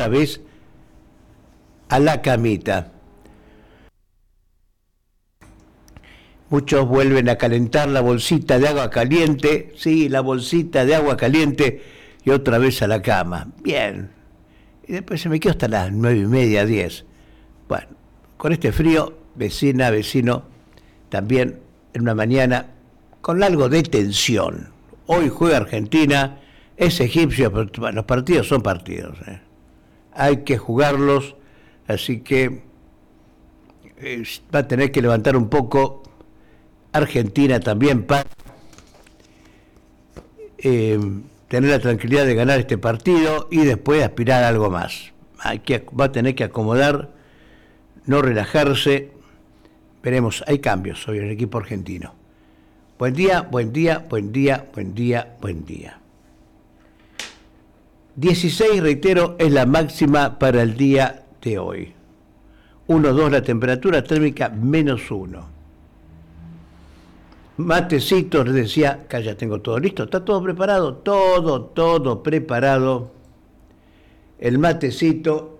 otra vez a la camita. Muchos vuelven a calentar la bolsita de agua caliente, sí, la bolsita de agua caliente, y otra vez a la cama. Bien. Y después se me quedó hasta las 9:30, 10. Bueno, con este frío, vecina, vecino, también en una mañana con algo de tensión. Hoy juega Argentina, es egipcio, pero bueno, los partidos son partidos. Hay que jugarlos, así que va a tener que levantar un poco Argentina también para tener la tranquilidad de ganar este partido y después aspirar a algo más. Va a tener que acomodar, no relajarse. Veremos, hay cambios hoy en el equipo argentino. Buen día, buen día, buen día, buen día, buen día. 16, reitero, es la máxima para el día de hoy. 1,2 la temperatura térmica, -1. Matecitos, les decía, que ya tengo todo listo, está todo preparado, todo preparado. El matecito,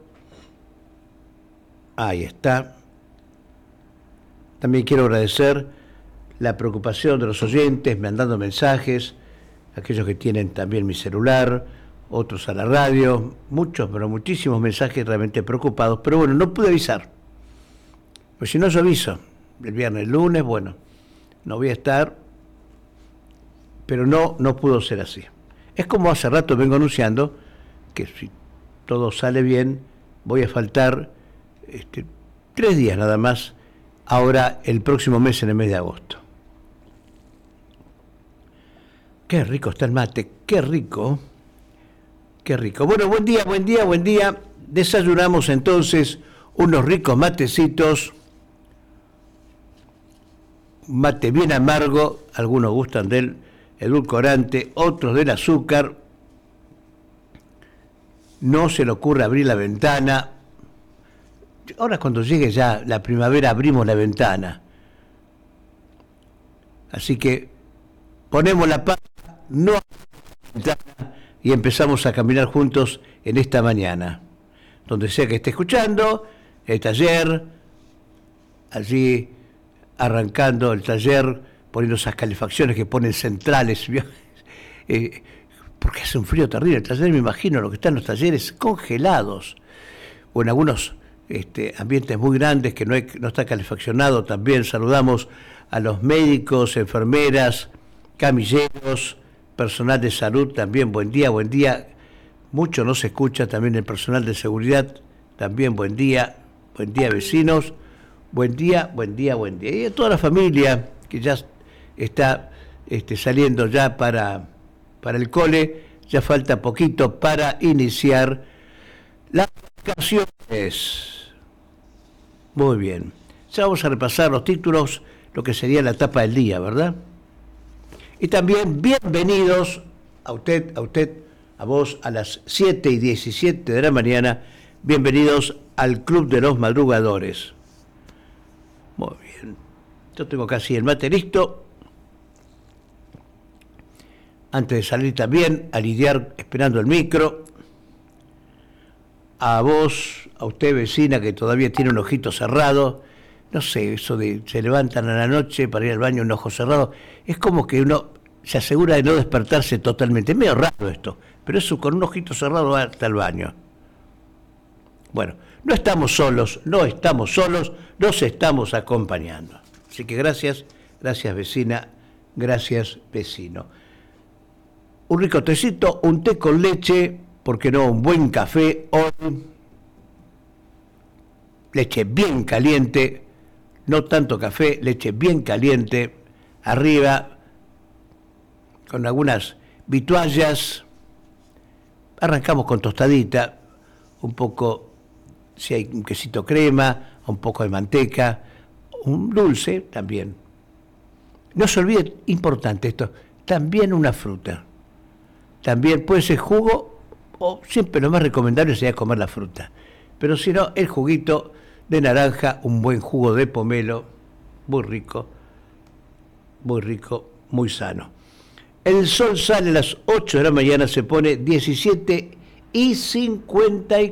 ahí está. También quiero agradecer la preocupación de los oyentes, mandando mensajes, aquellos que tienen también mi celular, otros a la radio, muchos, pero muchísimos mensajes realmente preocupados. Pero bueno, no pude avisar, pues si no yo aviso, el viernes, el lunes, bueno, no voy a estar, pero no pudo ser así. Es como hace rato vengo anunciando que si todo sale bien, voy a faltar 3 días nada más, ahora el próximo mes, en el mes de agosto. Qué rico está el mate, qué rico, qué rico. Bueno, buen día, buen día, buen día. Desayunamos entonces unos ricos matecitos, mate bien amargo, algunos gustan del edulcorante, otros del azúcar. No se le ocurre abrir la ventana. Ahora cuando llegue ya la primavera abrimos la ventana. Así que ponemos la pata, no abrimos la ventana y empezamos a caminar juntos en esta mañana. Donde sea que esté escuchando, el taller, allí arrancando el taller, poniendo esas calefacciones que ponen centrales, porque hace un frío terrible. El taller, me imagino lo que están los talleres congelados, o en algunos ambientes muy grandes que no está calefaccionado. También saludamos a los médicos, enfermeras, camilleros, personal de salud, también buen día, buen día. Mucho no se escucha, también el personal de seguridad, también buen día vecinos. Buen día, buen día, buen día. Y a toda la familia que ya está saliendo ya para el cole, ya falta poquito para iniciar las vacaciones. Muy bien. Ya vamos a repasar los títulos, lo que sería la etapa del día, ¿verdad? Y también bienvenidos a usted, a vos, a las 7:17 de la mañana. Bienvenidos al Club de los Madrugadores. Muy bien. Yo tengo casi el mate listo. Antes de salir también a lidiar esperando el micro. A vos, a usted vecina que todavía tiene un ojito cerrado. No sé, eso de se levantan a la noche para ir al baño un ojo cerrado. Es como que uno se asegura de no despertarse totalmente. Es medio raro esto, pero eso con un ojito cerrado va hasta el baño. Bueno, no estamos solos, nos estamos acompañando. Así que gracias vecina, gracias vecino. Un rico tecito, un té con leche, ¿por qué no? Un buen café hoy. Leche bien caliente, no tanto café, leche bien caliente, arriba, con algunas vituallas. Arrancamos con tostadita, un poco, si hay un quesito crema, un poco de manteca, un dulce también. No se olvide, importante esto, también una fruta. También puede ser jugo, o siempre lo más recomendable sería comer la fruta. Pero si no, el juguito de naranja, un buen jugo de pomelo, muy rico, muy sano. El sol sale a las 8 de la mañana, se pone 17:54.